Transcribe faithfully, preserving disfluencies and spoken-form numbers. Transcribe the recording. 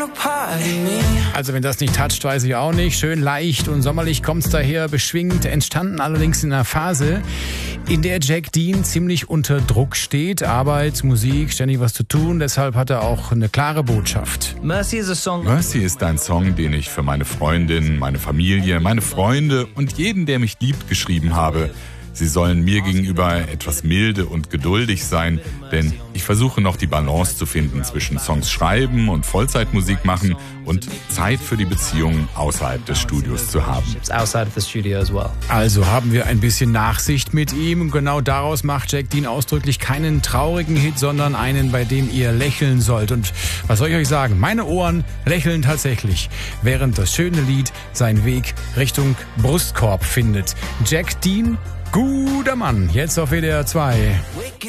Also wenn das nicht toucht, weiß ich auch nicht. Schön leicht und sommerlich kommt's daher, beschwingt, entstanden allerdings in einer Phase, in der Jack Dean ziemlich unter Druck steht. Arbeit, Musik, ständig was zu tun. Deshalb hat er auch eine klare Botschaft. Mercy is a song. Mercy ist ein Song, den ich für meine Freundin, meine Familie, meine Freunde und jeden, der mich liebt, geschrieben habe. Sie sollen mir gegenüber etwas milde und geduldig sein, denn ich versuche noch die Balance zu finden zwischen Songs schreiben und Vollzeitmusik machen und Zeit für die Beziehungen außerhalb des Studios zu haben. Also haben wir ein bisschen Nachsicht mit ihm und genau daraus macht Jack Dean ausdrücklich keinen traurigen Hit, sondern einen, bei dem ihr lächeln sollt. Und was soll ich euch sagen? Meine Ohren lächeln tatsächlich, während das schöne Lied seinen Weg Richtung Brustkorb findet. Jack Dean, guter Mann, jetzt auf W D R zwei.